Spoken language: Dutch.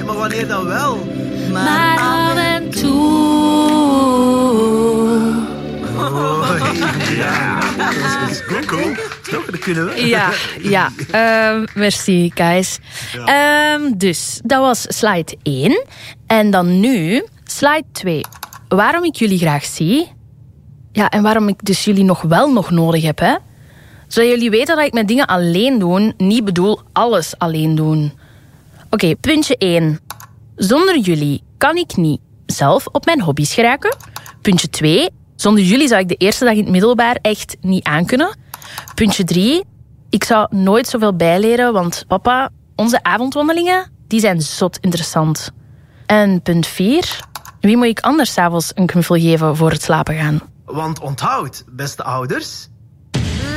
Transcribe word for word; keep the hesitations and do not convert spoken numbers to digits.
maar wanneer dan wel? Maar, maar af en toe. Oh, ja. Dat is goed, cool. Toch, dat kunnen we. Ja, ja. Uh, merci, guys. Ja. Um, dus, dat was slide één. En dan nu, slide twee. Waarom ik jullie graag zie. Ja, en waarom ik dus jullie nog wel nog nodig heb, hè. Zodat jullie weten dat ik mijn dingen alleen doe, niet bedoel alles alleen doen. Oké, okay, puntje één. Zonder jullie kan ik niet zelf op mijn hobby's geraken. Puntje twee. Zonder jullie zou ik de eerste dag in het middelbaar echt niet aankunnen. Puntje drie. Ik zou nooit zoveel bijleren, want papa, onze avondwandelingen, die zijn zot interessant. En punt vier. Wie moet ik anders 's avonds een knuffel geven voor het slapen gaan? Want onthoud, beste ouders,